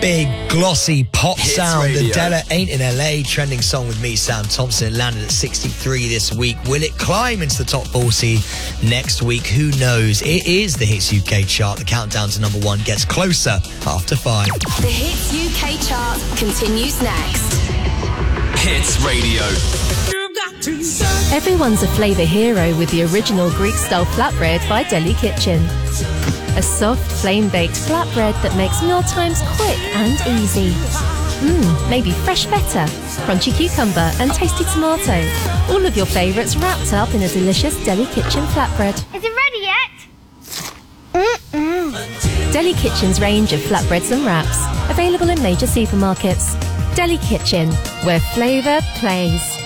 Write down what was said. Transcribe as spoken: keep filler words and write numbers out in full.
big, glossy pop Hits sound. Radio. Adele, Ain't in L A, trending song with me, Sam Thompson. It landed at sixty-three this week. Will it climb into the top forty next week? Who knows? It is the Hits U K chart. The countdown to number one gets closer after five. The Hits U K chart continues next. Hits Radio. Everyone's a flavour hero with the original Greek-style flatbread by Deli Kitchen. A soft, flame-baked flatbread that makes mealtimes quick and easy. Mmm, maybe fresh feta, crunchy cucumber and tasty tomato. All of your favourites wrapped up in a delicious Deli Kitchen flatbread. Is it ready yet? Mm-mm. Deli Kitchen's range of flatbreads and wraps. Available in major supermarkets. Deli Kitchen, where flavour plays.